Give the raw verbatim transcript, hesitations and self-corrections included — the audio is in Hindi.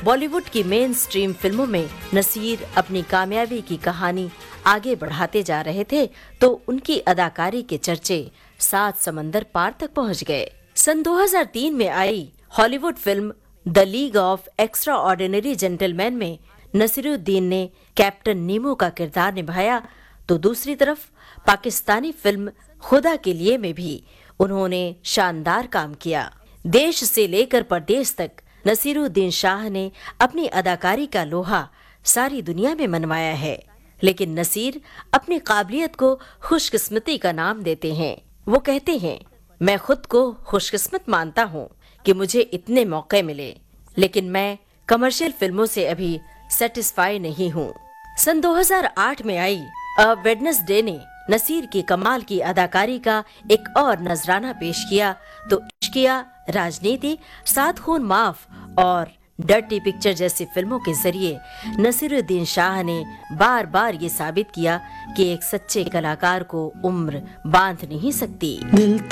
बॉलीवुड की मेन स्ट्रीम फिल्मों में नसीर अपनी कामयाबी की कहानी आगे बढ़ाते जा रहे थे तो उनकी अदाकारी के चर्चे सात समंदर पार तक पहुंच गए। सन दो हज़ार तीन में आई Hollywood film the league of extra ordinary gentleman में नसीरुद्दीन ने कैप्टन नीमो का किरदार निभाया तो दूसरी तरफ पाकिस्तानी फिल्म खुदा के लिए में भी उन्होंने शानदार काम किया। देश से लेकर परदेश तक नसीरुद्दीन शाह ने अपनी अदाकारी का लोहा सारी दुनिया में मनवाया है, लेकिन नसीर अपनी काबिलियत को खुशकिस्मती का नाम देते हैं। वो कहते हैं, मैं खुद को खुशकिस्मत मानता हूँ कि मुझे इतने मौके मिले, लेकिन मैं कमर्शियल फिल्मों से अभी सेटिस्फाई नहीं हूँ। सन दो हज़ार आठ में आई अ वेडनेसडे ने नसीर की कमाल की अदाकारी का एक और नजराना पेश किया तो इश्किया, राजनीति, सात खून माफ और डर्टी पिक्चर जैसी फिल्मों के जरिए नसीरुद्दीन शाह ने बार बार ये साबित किया कि एक सच्चे कलाकार को उम्र बांध नहीं सकती। दिल